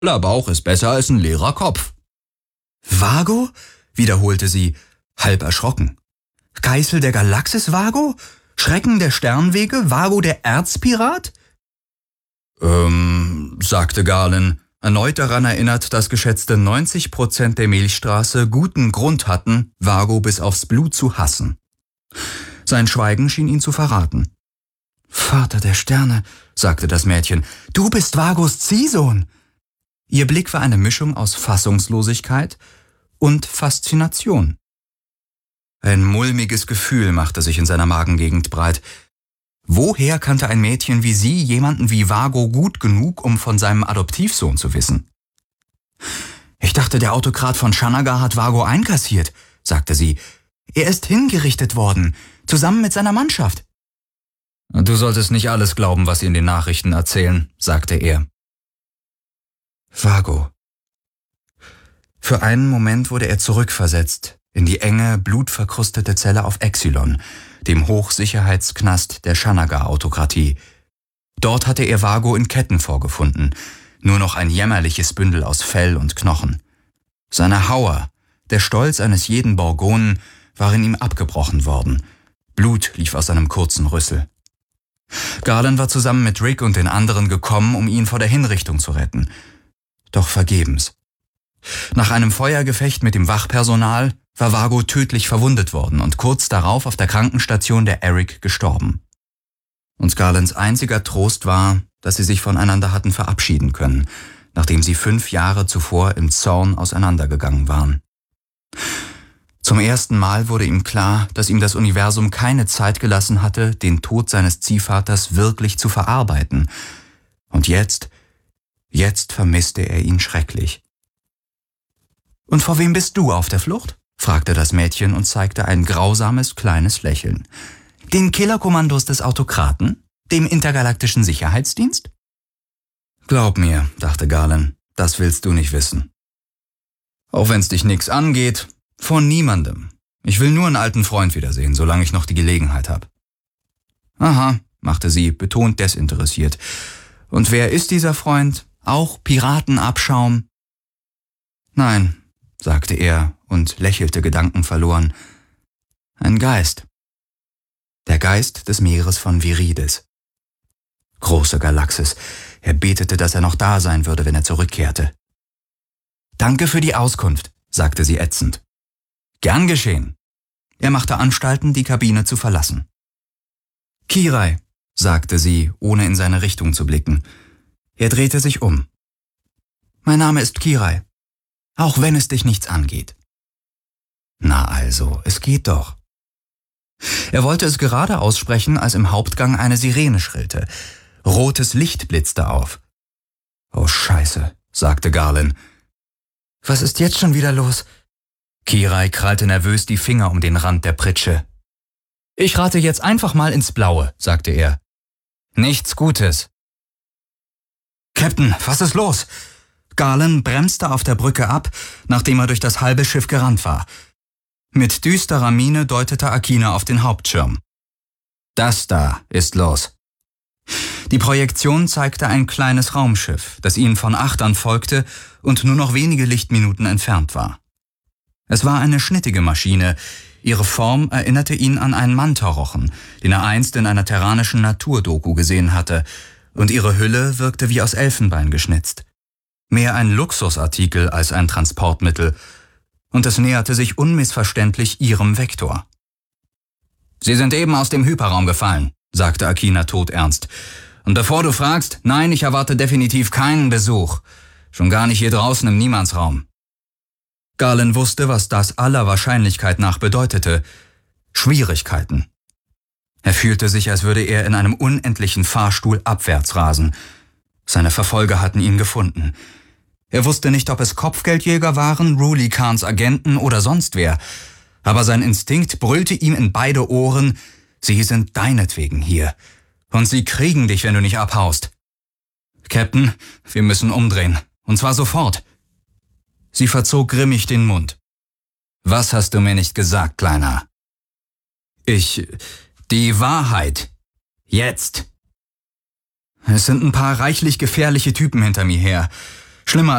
voller Bauch ist besser als ein leerer Kopf.« »Vago?« wiederholte sie, halb erschrocken. »Geißel der Galaxis Vago? Schrecken der Sternwege? Vago der Erzpirat?« sagte Galen, erneut daran erinnert, dass geschätzte 90% der Milchstraße guten Grund hatten, Vago bis aufs Blut zu hassen. Sein Schweigen schien ihn zu verraten. »Vater der Sterne«, sagte das Mädchen, »du bist Vagos Ziehsohn!« Ihr Blick war eine Mischung aus Fassungslosigkeit und Faszination. Ein mulmiges Gefühl machte sich in seiner Magengegend breit. Woher kannte ein Mädchen wie sie jemanden wie Vago gut genug, um von seinem Adoptivsohn zu wissen? »Ich dachte, der Autokrat von Shanagar hat Vago einkassiert«, sagte sie. »Er ist hingerichtet worden, zusammen mit seiner Mannschaft.« »Du solltest nicht alles glauben, was sie in den Nachrichten erzählen«, sagte er. Vago. Für einen Moment wurde er zurückversetzt in die enge, blutverkrustete Zelle auf Exilon, dem Hochsicherheitsknast der Shanagar-Autokratie. Dort hatte er Vago in Ketten vorgefunden, nur noch ein jämmerliches Bündel aus Fell und Knochen. Seine Hauer, der Stolz eines jeden Borgonen, waren ihm abgebrochen worden. Blut lief aus seinem kurzen Rüssel. Galen war zusammen mit Rick und den anderen gekommen, um ihn vor der Hinrichtung zu retten. Doch vergebens. Nach einem Feuergefecht mit dem Wachpersonal war Vago tödlich verwundet worden und kurz darauf auf der Krankenstation der Eric gestorben. Und Galens einziger Trost war, dass sie sich voneinander hatten verabschieden können, nachdem sie 5 Jahre zuvor im Zorn auseinandergegangen waren. Zum ersten Mal wurde ihm klar, dass ihm das Universum keine Zeit gelassen hatte, den Tod seines Ziehvaters wirklich zu verarbeiten. Und jetzt vermisste er ihn schrecklich. »Und vor wem bist du auf der Flucht?« fragte das Mädchen und zeigte ein grausames kleines Lächeln. »Den Killerkommandos des Autokraten? Dem intergalaktischen Sicherheitsdienst?« »Glaub mir«, dachte Galen, »das willst du nicht wissen. Auch wenn's dich nix angeht, vor niemandem. Ich will nur einen alten Freund wiedersehen, solange ich noch die Gelegenheit habe.« »Aha«, machte sie, betont desinteressiert. »Und wer ist dieser Freund? Auch Piratenabschaum?« »Nein«, sagte er und lächelte gedankenverloren. »Ein Geist. Der Geist des Meeres von Virides. Große Galaxis. Er betete, dass er noch da sein würde, wenn er zurückkehrte.« »Danke für die Auskunft«, sagte sie ätzend. »Gern geschehen.« Er machte Anstalten, die Kabine zu verlassen. »Kirai«, sagte sie, ohne in seine Richtung zu blicken. Er drehte sich um. »Mein Name ist Kirai, auch wenn es dich nichts angeht.« »Na also, es geht doch.« Er wollte es gerade aussprechen, als im Hauptgang eine Sirene schrillte. Rotes Licht blitzte auf. »Oh Scheiße«, sagte Galen. »Was ist jetzt schon wieder los?« Kirai krallte nervös die Finger um den Rand der Pritsche. »Ich rate jetzt einfach mal ins Blaue«, sagte er. »Nichts Gutes.« »Captain, was ist los?« Galen bremste auf der Brücke ab, nachdem er durch das halbe Schiff gerannt war. Mit düsterer Miene deutete Akina auf den Hauptschirm. »Das da ist los.« Die Projektion zeigte ein kleines Raumschiff, das ihnen von Achtern folgte und nur noch wenige Lichtminuten entfernt war. Es war eine schnittige Maschine. Ihre Form erinnerte ihn an einen Mantorochen, den er einst in einer terranischen Naturdoku gesehen hatte, und ihre Hülle wirkte wie aus Elfenbein geschnitzt. Mehr ein Luxusartikel als ein Transportmittel, und es näherte sich unmissverständlich ihrem Vektor. »Sie sind eben aus dem Hyperraum gefallen«, sagte Akina todernst. »Und bevor du fragst, nein, ich erwarte definitiv keinen Besuch. Schon gar nicht hier draußen im Niemandsraum.« Galen wusste, was das aller Wahrscheinlichkeit nach bedeutete. Schwierigkeiten. Er fühlte sich, als würde er in einem unendlichen Fahrstuhl abwärts rasen. Seine Verfolger hatten ihn gefunden. Er wusste nicht, ob es Kopfgeldjäger waren, Ruli Khans Agenten oder sonst wer. Aber sein Instinkt brüllte ihm in beide Ohren, sie sind deinetwegen hier. Und sie kriegen dich, wenn du nicht abhaust. »Captain, wir müssen umdrehen. Und zwar sofort.« Sie verzog grimmig den Mund. »Was hast du mir nicht gesagt, Kleiner?« Die Wahrheit. Jetzt.« »Es sind ein paar reichlich gefährliche Typen hinter mir her. Schlimmer